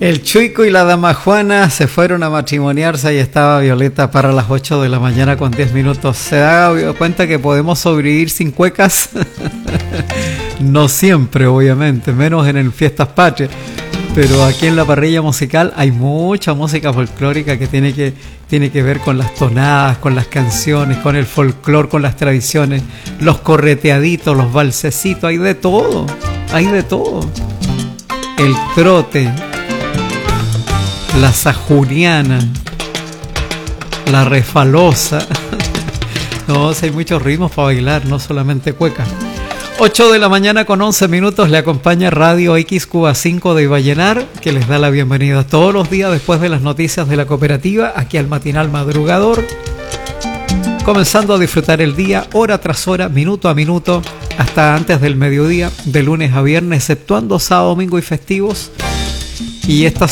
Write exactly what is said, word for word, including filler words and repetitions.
El Chuico y la dama Juana se fueron a matrimoniarse y estaba Violeta para las ocho de la mañana con diez minutos. ¿Se da cuenta que podemos sobrevivir sin cuecas? No siempre, obviamente, menos en el Fiestas Patrias. Pero aquí en la parrilla musical hay mucha música folclórica que tiene que, tiene que ver con las tonadas, con las canciones, con el folclor, con las tradiciones, los correteaditos, los valsecitos, hay de todo, hay de todo. El trote, la sajuniana, la refalosa. No, hay muchos ritmos para bailar, no solamente cueca. ocho de la mañana con once minutos le acompaña Radio X Cuba cinco de Ivallenar, que les da la bienvenida todos los días después de las noticias de la cooperativa, aquí al matinal madrugador, comenzando a disfrutar el día, hora tras hora, minuto a minuto, hasta antes del mediodía, de lunes a viernes, exceptuando sábado, domingo y festivos. Y esta